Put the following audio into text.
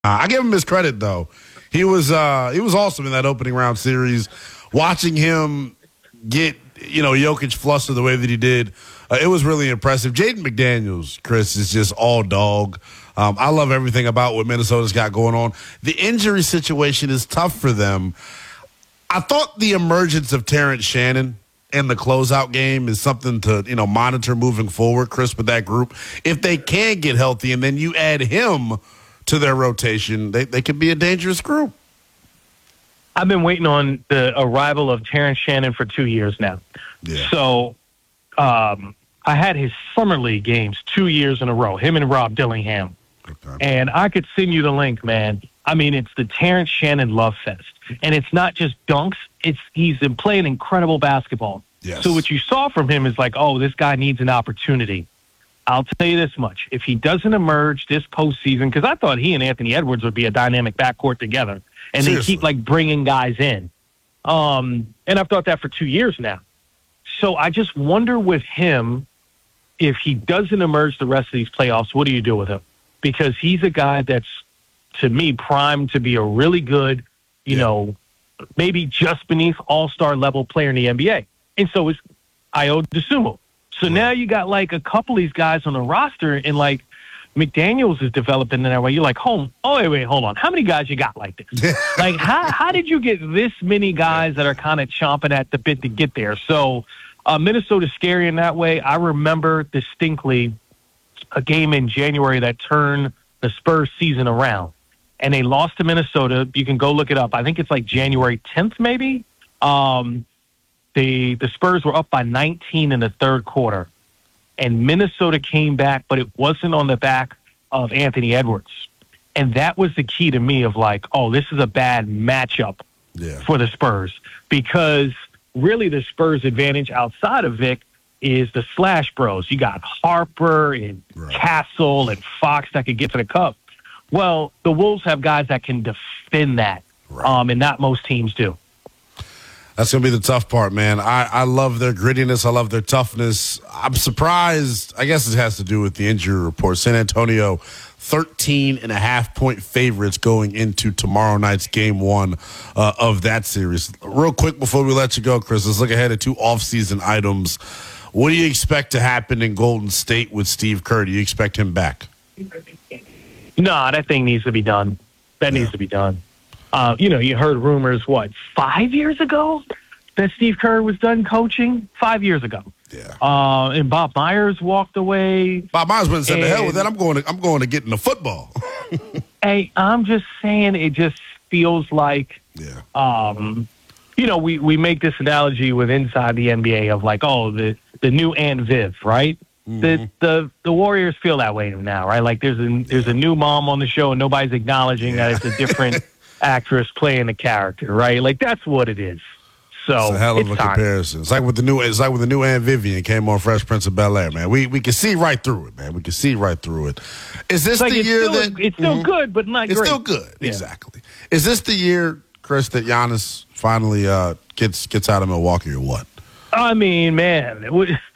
I give him his credit though. He was awesome in that opening round series. Watching him get Jokic flustered the way that he did, it was really impressive. Jaden McDaniels, Chris, is just all dog. I love everything about what Minnesota's got going on. The injury situation is tough for them. I thought the emergence of Terrence Shannon in the closeout game is something to monitor moving forward, Chris, with that group. If they can get healthy and then you add him to their rotation, they could be a dangerous group. I've been waiting on the arrival of Terrence Shannon for 2 years now. Yeah. So I had his summer league games 2 years in a row, him and Rob Dillingham. Okay. And I could send you the link, man. I mean, it's the Terrence Shannon love fest. And it's not just dunks. He's been playing incredible basketball. Yes. So what you saw from him is like, oh, this guy needs an opportunity. I'll tell you this much. If he doesn't emerge this postseason, because I thought he and Anthony Edwards would be a dynamic backcourt together, and Seriously. they keep bringing guys in. And I've thought that for 2 years now. So I just wonder with him, if he doesn't emerge the rest of these playoffs, what do you do with him? Because he's a guy that's, to me, primed to be a really good, maybe just beneath all-star level player in the NBA. And so is Ayo Dosunmu. So now you got a couple of these guys on the roster, and McDaniels is developing in that way. You're like, hold on. How many guys you got like this? How did you get this many guys that are kind of chomping at the bit to get there? So Minnesota's scary in that way. I remember distinctly a game in January that turned the Spurs season around, and they lost to Minnesota. You can go look it up. I think it's January 10th, maybe. The Spurs were up by 19 in the third quarter, and Minnesota came back, but it wasn't on the back of Anthony Edwards. And that was the key to me of this is a bad matchup for the Spurs, because really the Spurs' advantage outside of Vic is the slash bros. You got Harper and Castle and Fox that could get to the cup. Well, the Wolves have guys that can defend that, and not most teams do. That's going to be the tough part, man. I love their grittiness. I love their toughness. I'm surprised. I guess it has to do with the injury report. San Antonio, 13.5-point favorites going into tomorrow night's game one of that series. Real quick before we let you go, Chris, let's look ahead at two offseason items. What do you expect to happen in Golden State with Steve Kerr? Do you expect him back? No, that thing needs to be done. That needs to be done. You heard rumors, 5 years ago that Steve Kerr was done coaching? 5 years ago. Yeah. And Bob Myers walked away. Bob Myers went and said, "The hell with that. I'm going to get into football." Hey, I'm just saying, it just feels like, we make this analogy with inside the NBA of the new Aunt Viv, right? The Warriors feel that way now, right? There's a new mom on the show and nobody's acknowledging that it's a different actress playing the character, right? That's what it is. So it's a hell of a comparison. It's like with the new Aunt Vivian came on Fresh Prince of Bel-Air, man. We can see right through it, man. We can see right through it. Is this the year that it's still good, but not great? It's still good, exactly. Is this the year, Chris, that Giannis finally gets out of Milwaukee or what? I mean, man,